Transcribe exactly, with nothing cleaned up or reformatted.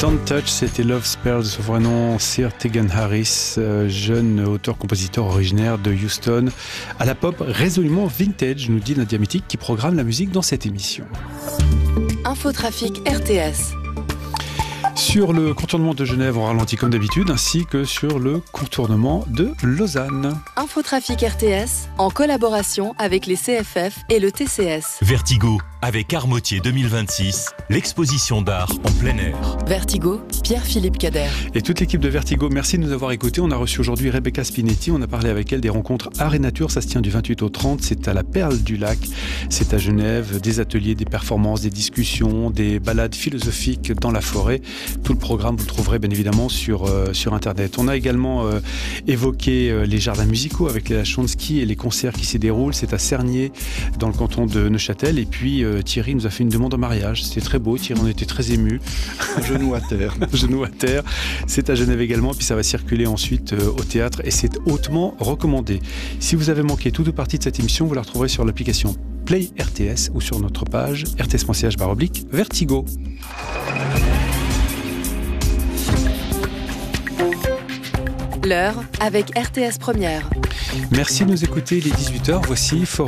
Don't Touch, c'était Love Spells, de son vrai nom, Sir Tegan Harris, euh, jeune auteur-compositeur originaire de Houston, à la pop résolument vintage, nous dit Nadia Mythique, qui programme la musique dans cette émission. Infotrafic R T S. Sur le contournement de Genève, on ralentit comme d'habitude, ainsi que sur le contournement de Lausanne. Infotrafic R T S, en collaboration avec les C F F et le T C S. Vertigo, avec Armotier deux mille vingt-six, l'exposition d'art en plein air. Vertigo, Pierre-Philippe Cader. Et toute l'équipe de Vertigo, merci de nous avoir écoutés. On a reçu aujourd'hui Rebecca Spinetti, on a parlé avec elle des rencontres Art et Nature, ça se tient du vingt-huit au trente, c'est à la Perle du Lac, c'est à Genève, des ateliers, des performances, des discussions, des balades philosophiques dans la forêt. Tout le programme, vous le trouverez bien évidemment sur, euh, sur Internet. On a également euh, évoqué euh, les jardins musicaux avec les Lachonsky et les concerts qui s'y déroulent. C'est à Cernier, dans le canton de Neuchâtel. Et puis euh, Thierry nous a fait une demande en mariage. C'était très beau. Thierry, on était très émus. Genou à terre. Genou à terre. C'est à Genève également. Puis ça va circuler ensuite euh, au théâtre et c'est hautement recommandé. Si vous avez manqué toute ou partie de cette émission, vous la retrouverez sur l'application Play R T S ou sur notre page r t s point c h barre oblique Vertigo. L'heure avec R T S Première. Merci de nous écouter, il est dix-huit heures, voici For